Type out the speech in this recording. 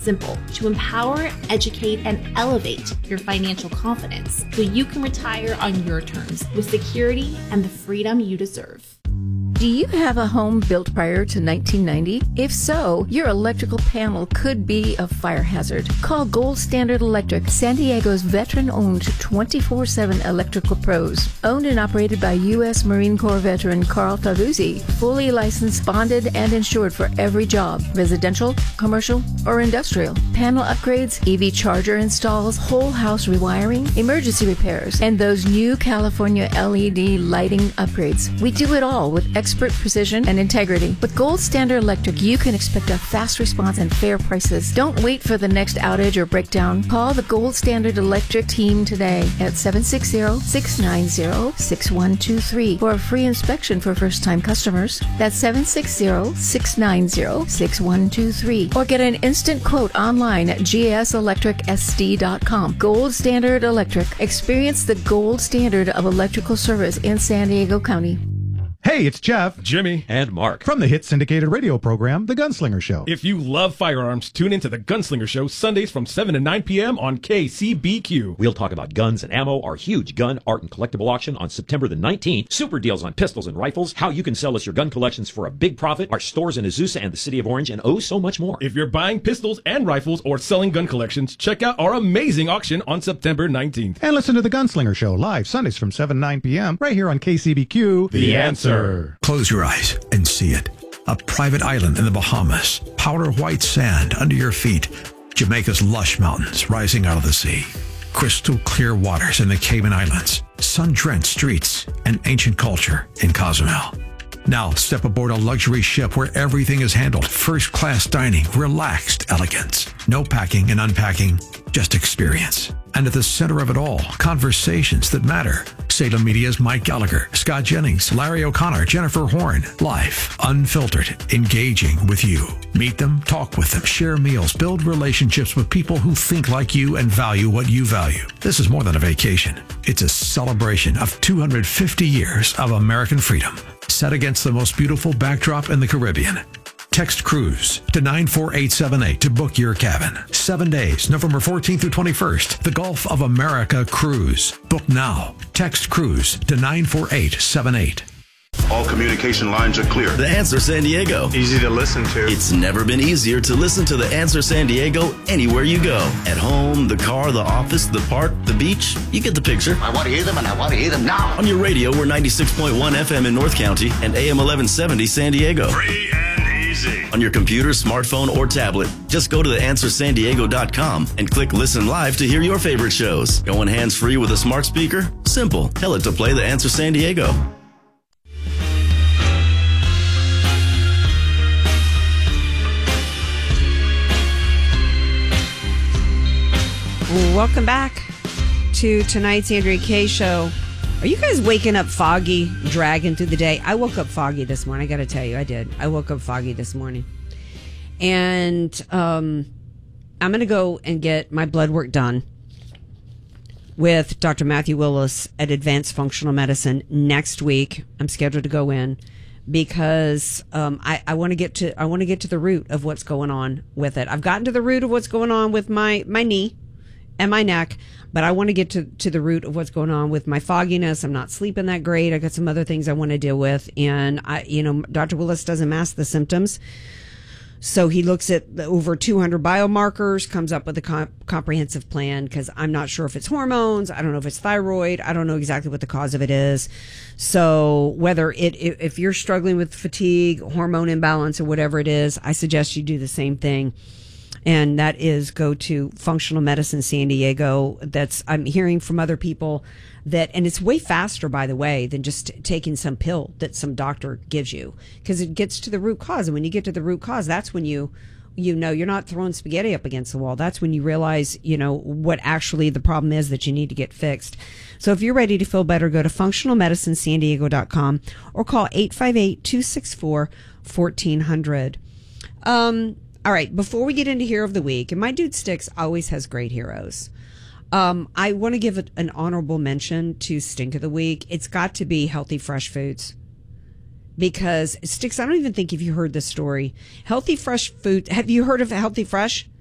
simple: to empower, educate, and elevate your financial confidence so you can retire on your terms with security and the freedom you deserve. Do you have a home built prior to 1990? If so, your electrical panel could be a fire hazard. Call Gold Standard Electric, San Diego's veteran-owned 24/7 electrical pros. Owned and operated by U.S. Marine Corps veteran Carl Favuzzi. Fully licensed, bonded, and insured for every job. Residential, commercial, or industrial. Panel upgrades, EV charger installs, whole house rewiring, emergency repairs, and those new California LED lighting upgrades. We do it all with expert precision and integrity. With Gold Standard Electric, you can expect a fast response and fair prices. Don't wait for the next outage or breakdown. Call the Gold Standard Electric team today at 760-690-6123 for a free inspection for first-time customers. That's 760-690-6123. Or get an instant quote online at gselectricsd.com. Gold Standard Electric. Experience the gold standard of electrical service in San Diego County. Hey, it's Jeff, Jimmy, and Mark from the hit syndicated radio program, The Gunslinger Show. If you love firearms, tune into The Gunslinger Show Sundays from 7 to 9 p.m. on KCBQ. We'll talk about guns and ammo, our huge gun, art, and collectible auction on September the 19th, super deals on pistols and rifles, how you can sell us your gun collections for a big profit, our stores in Azusa and the City of Orange, and oh, so much more. If you're buying pistols and rifles or selling gun collections, check out our amazing auction on September 19th. And listen to The Gunslinger Show live Sundays from 7 to 9 p.m. right here on KCBQ. The Answer. Close your eyes and see it. A private island in the Bahamas, powder white sand under your feet, Jamaica's lush mountains rising out of the sea, crystal clear waters in the Cayman Islands, sun-drenched streets, and ancient culture in Cozumel. Now step aboard a luxury ship where everything is handled, first-class dining, relaxed elegance. No packing and unpacking, just experience. And at the center of it all, conversations that matter. Salem Media's Mike Gallagher, Scott Jennings, Larry O'Connor, Jennifer Horn. Life, unfiltered, engaging with you. Meet them, talk with them, share meals, build relationships with people who think like you and value what you value. This is more than a vacation. It's a celebration of 250 years of American freedom, set against the most beautiful backdrop in the Caribbean. Text Cruise to 94878 to book your cabin. 7 days, November 14th through 21st. The Gulf of America Cruise. Book now. Text Cruise to 94878. All communication lines are clear. The Answer San Diego. Easy to listen to. It's never been easier to listen to The Answer San Diego anywhere you go. At home, the car, the office, the park, the beach. You get the picture. I want to hear them, and I want to hear them now. On your radio, we're 96.1 FM in North County and AM 1170 San Diego. Free and easy. On your computer, smartphone, or tablet, just go to theanswersandiego.com and click Listen Live to hear your favorite shows. Going hands-free with a smart speaker? Simple. Tell it to play The Answer San Diego. Welcome back to tonight's Andrea Kaye Show. Are you guys waking up foggy, dragging through the day? I woke up foggy this morning. I got to tell you, I did. I woke up foggy this morning. And I'm going to go and get my blood work done with Dr. Matthew Willis at Advanced Functional Medicine next week. I'm scheduled to go in because I want to get to the root of what's going on with it. I've gotten to the root of what's going on with my knee and my neck, but I want to get to the root of what's going on with my fogginess. I'm not sleeping that great. I got some other things I want to deal with. And Dr. Willis doesn't mask the symptoms. So he looks at over 200 biomarkers, comes up with a comprehensive plan because I'm not sure if it's hormones. I don't know if it's thyroid. I don't know exactly what the cause of it is. So whether if you're struggling with fatigue, hormone imbalance, or whatever it is, I suggest you do the same thing. And that is go to Functional Medicine San Diego. I'm hearing from other people and it's way faster, by the way, than just taking some pill that some doctor gives you, because it gets to the root cause. And when you get to the root cause, that's when you know you're not throwing spaghetti up against the wall. That's when you realize, what actually the problem is that you need to get fixed. So if you're ready to feel better, go to functionalmedicinesandiego.com or call 858-264-1400. All right, before we get into Hero of the Week, and my dude Sticks always has great heroes. I want to give an honorable mention to Stink of the Week. It's got to be Healthy Fresh Foods. Because, Sticks, I don't even think if you heard this story. Healthy Fresh Food, have you heard of Healthy Fresh?